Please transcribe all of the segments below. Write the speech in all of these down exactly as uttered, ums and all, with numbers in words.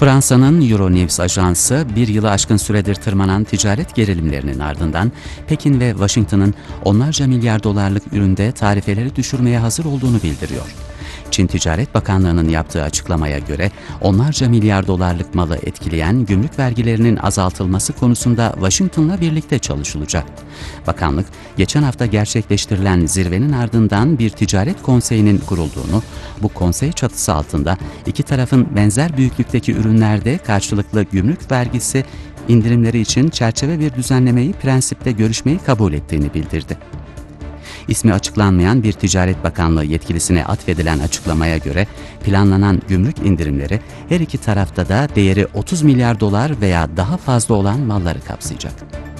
Fransa'nın Euronews ajansı bir yılı aşkın süredir tırmanan ticaret gerilimlerinin ardından Pekin ve Washington'ın onlarca milyar dolarlık üründe tarifeleri düşürmeye hazır olduğunu bildiriyor. Çin Ticaret Bakanlığı'nın yaptığı açıklamaya göre onlarca milyar dolarlık malı etkileyen gümrük vergilerinin azaltılması konusunda Washington'la birlikte çalışılacak. Bakanlık, geçen hafta gerçekleştirilen zirvenin ardından bir ticaret konseyinin kurulduğunu, bu konsey çatısı altında iki tarafın benzer büyüklükteki ürünlerde karşılıklı gümrük vergisi indirimleri için çerçeve bir düzenlemeyi prensipte görüşmeyi kabul ettiğini bildirdi. İsmi açıklanmayan bir Ticaret Bakanlığı yetkilisine atfedilen açıklamaya göre planlanan gümrük indirimleri her iki tarafta da değeri otuz milyar dolar veya daha fazla olan malları kapsayacak.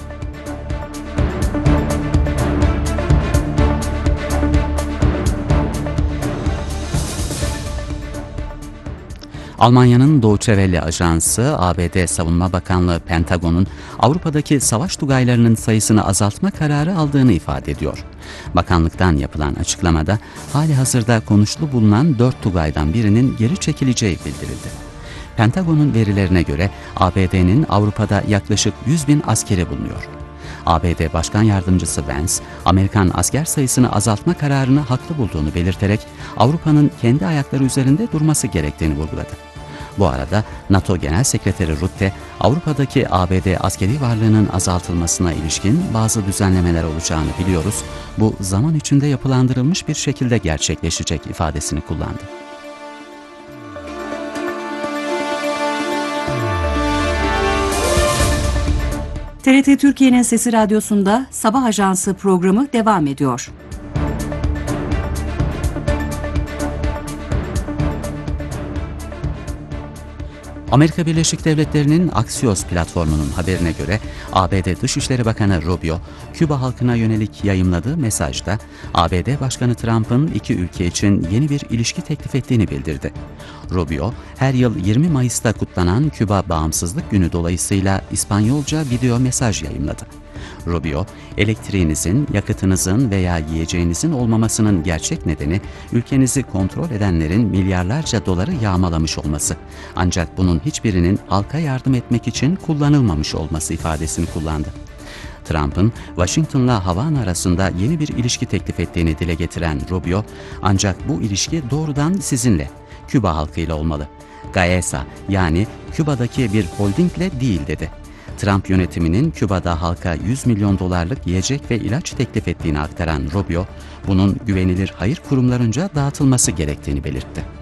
Almanya'nın Deutsche Welle ajansı, A B D Savunma Bakanlığı Pentagon'un Avrupa'daki savaş tugaylarının sayısını azaltma kararı aldığını ifade ediyor. Bakanlıktan yapılan açıklamada halihazırda konuşlu bulunan dört tugaydan birinin geri çekileceği bildirildi. Pentagon'un verilerine göre A B D'nin Avrupa'da yaklaşık yüz bin askeri bulunuyor. A B D Başkan Yardımcısı Vance, Amerikan asker sayısını azaltma kararını haklı bulduğunu belirterek Avrupa'nın kendi ayakları üzerinde durması gerektiğini vurguladı. Bu arada NATO Genel Sekreteri Rutte, Avrupa'daki A B D askeri varlığının azaltılmasına ilişkin bazı düzenlemeler olacağını biliyoruz, bu zaman içinde yapılandırılmış bir şekilde gerçekleşecek ifadesini kullandı. T R T Türkiye'nin Sesi Radyosu'nda Sabah Ajansı programı devam ediyor. Amerika Birleşik Devletleri'nin Axios platformunun haberine göre A B D Dışişleri Bakanı Rubio, Küba halkına yönelik yayımladığı mesajda A B D Başkanı Trump'ın iki ülke için yeni bir ilişki teklif ettiğini bildirdi. Rubio, her yıl yirmi Mayıs'ta kutlanan Küba Bağımsızlık Günü dolayısıyla İspanyolca video mesaj yayımladı. Rubio, elektriğinizin, yakıtınızın veya yiyeceğinizin olmamasının gerçek nedeni ülkenizi kontrol edenlerin milyarlarca doları yağmalamış olması. Ancak bunun hiçbirinin halka yardım etmek için kullanılmamış olması ifadesini kullandı. Trump'ın Washington'la Havana arasında yeni bir ilişki teklif ettiğini dile getiren Rubio, ancak bu ilişki doğrudan sizinle, Küba halkıyla olmalı. Gaesa yani Küba'daki bir holdingle değil dedi. Trump yönetiminin Küba'da halka yüz milyon dolarlık yiyecek ve ilaç teklif ettiğini aktaran Rubio, bunun güvenilir hayır kurumlarınca dağıtılması gerektiğini belirtti.